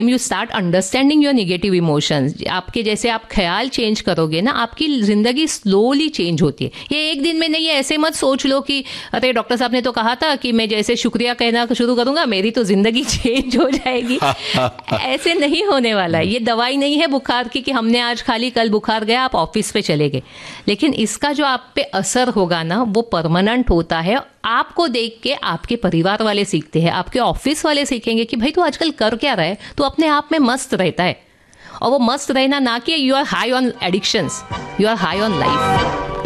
You start understanding your negative emotions, आपके जैसे आप ख्याल चेंज करोगे ना, आपकी जिंदगी स्लोली चेंज होती है। ये एक दिन में नहीं है। ऐसे मत सोच लो कि अरे डॉक्टर साहब ने तो कहा था कि मैं जैसे शुक्रिया कहना शुरू करूंगा मेरी तो जिंदगी चेंज हो जाएगी। ऐसे नहीं होने वाला है। ये दवाई नहीं है बुखार की कि हमने आज खा ली कल बुखार गया आप ऑफिस पे चले गए। लेकिन इसका जो आप पे असर होगा ना वो परमानेंट होता है। आपको देख के आपके परिवार वाले सीखते हैं, आपके ऑफिस वाले सीखेंगे कि भाई तू आजकल कर क्या रहा है, तू अपने आप में मस्त रहता है। और वो मस्त रहना ना कि you are high on addictions, you are high on life.